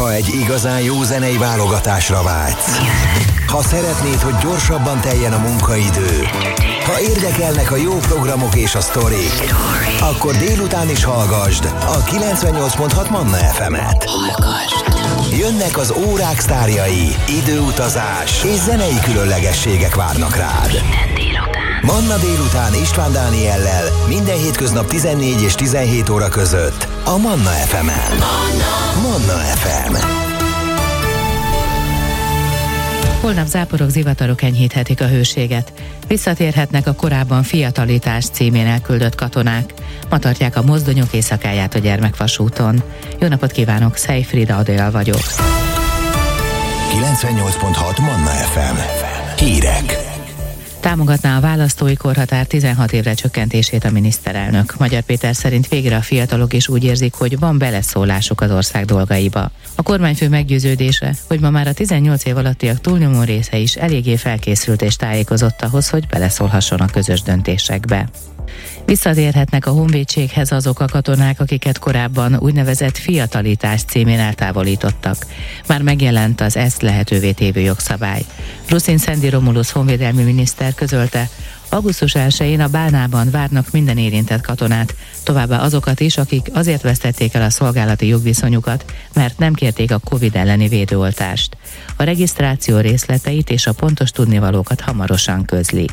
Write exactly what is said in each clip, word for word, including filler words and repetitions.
Ha egy igazán jó zenei válogatásra vágysz, ha szeretnéd, hogy gyorsabban teljen a munkaidő, ha érdekelnek a jó programok és a sztorik, akkor délután is hallgasd a kilencvennyolc pont hat Manna ef emet. Jönnek az órák sztárjai, időutazás és zenei különlegességek várnak rád. Manna délután István Dániellel minden hétköznap tizennégy és tizenhét óra között a Manna ef emen. Manna ef em. Holnap záporok, zivatarok enyhíthetik a hőséget. Visszatérhetnek a korábban Fiatalitás címén elküldött katonák. Ma tartják a mozdonyok éjszakáját a Gyermekvasúton. Jó napot kívánok, Szejfrida Adél vagyok. kilencvennyolc pont hat Manna ef em. Hírek. Támogatná a választói korhatár tizenhat évre csökkentését a miniszterelnök. Magyar Péter szerint végre a fiatalok is úgy érzik, hogy van beleszólásuk az ország dolgaiba. A kormányfő meggyőződése, hogy ma már a tizennyolc év alattiak túlnyomó része is eléggé felkészült és tájékozott ahhoz, hogy beleszólhasson a közös döntésekbe. Visszatérhetnek a honvédséghez azok a katonák, akiket korábban úgynevezett Fiatalitás címén eltávolítottak. Már megjelent az ezt lehetővé tévő jogszabály. Ruszin Szendi Romulusz honvédelmi miniszter közölte, augusztus elsején a Bánában várnak minden érintett katonát, továbbá azokat is, akik azért vesztették el a szolgálati jogviszonyukat, mert nem kérték a Covid elleni védőoltást. A regisztráció részleteit és a pontos tudnivalókat hamarosan közlik.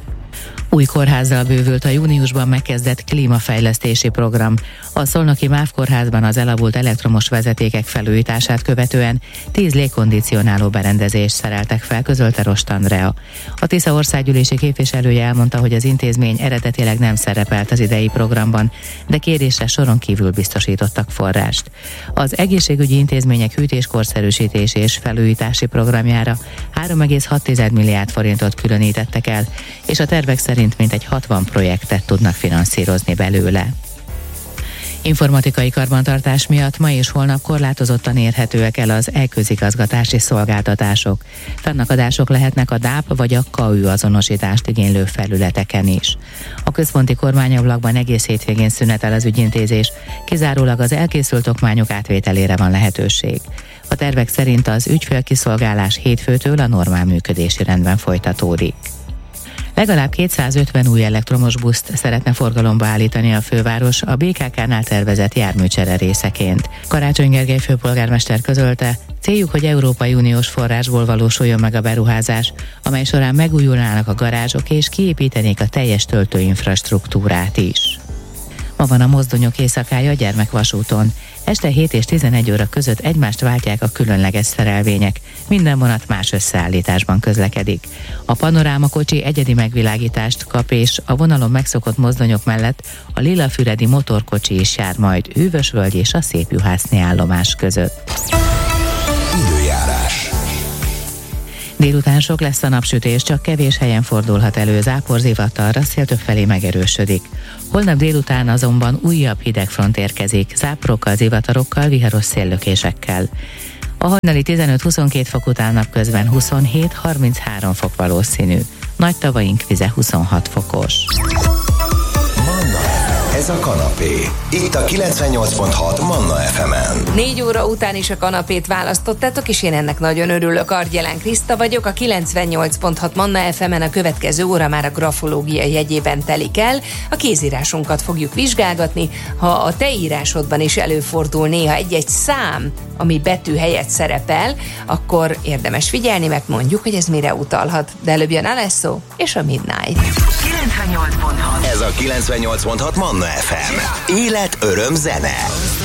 Új kórházzal bővült a júniusban megkezdett klímafejlesztési program. A szolnoki MÁV kórházban az elavult elektromos vezetékek felújítását követően tíz légkondicionáló berendezést szereltek fel, közölte Rost Andrea. A Tisza országgyűlési képviselője elmondta, hogy az intézmény eredetileg nem szerepelt az idei programban, de kérésre soron kívül biztosítottak forrást. Az egészségügyi intézmények hűtéskorszerűsítési és felújítási programjára három egész hat milliárd forintot különítettek el, és a tervek szerint mintegy hatvan projektet tudnak finanszírozni belőle. Informatikai karbantartás miatt ma és holnap korlátozottan érhetőek el az e-közigazgatási szolgáltatások. Fennakadások lehetnek a dáp vagy a ká ü azonosítást igénylő felületeken is. A központi kormányablakban egész hétvégén szünetel az ügyintézés, kizárólag az elkészült okmányok átvételére van lehetőség. A tervek szerint az ügyfélkiszolgálás hétfőtől a normál működési rendben folytatódik. Legalább kétszázötven új elektromos buszt szeretne forgalomba állítani a főváros a bé ká ká-nál tervezett járműcsere részeként. Karácsony Gergely főpolgármester közölte, céljuk, hogy Európai Uniós forrásból valósuljon meg a beruházás, amely során megújulnának a garázsok és kiépítenék a teljes töltőinfrastruktúrát is. Ma van a mozdonyok éjszakája a Gyermekvasúton. Este hét és tizenegy óra között egymást váltják a különleges szerelvények. Minden vonat más összeállításban közlekedik. A panorámakocsi egyedi megvilágítást kap, és a vonalon megszokott mozdonyok mellett a lilafüredi motorkocsi is jár majd Hűvösvölgy és a Szépjuhászni állomás között. Időjárás. Délután sok lesz a napsütés, csak kevés helyen fordulhat elő, záporzivatar, a szél többfelé megerősödik. Holnap délután azonban újabb hidegfront érkezik, záporokkal, zivatarokkal, viharos széllökésekkel. A hajnali tizenöt-huszonkét fok után napközben huszonhét-harminchárom fok valószínű. Nagy tavaink vize huszonhat fokos. Ez a kanapé. Itt a kilencvennyolc pont hat Manna ef emen. Négy óra után is a kanapét választottátok, és én ennek nagyon örülök. Argyelán Kriszta vagyok, a kilencvennyolc pont hat Manna ef emen a következő óra már a grafológia jegyében telik el. A kézírásunkat fogjuk vizsgálgatni. Ha a te írásodban is előfordul néha egy-egy szám, ami betű helyett szerepel, akkor érdemes figyelni, mert mondjuk, hogy ez mire utalhat. De előbb jön Alesso és a Midnight. kilencvennyolc pont hat Ez a kilencvennyolc pont hat Manna ef em. Élet, öröm, zene.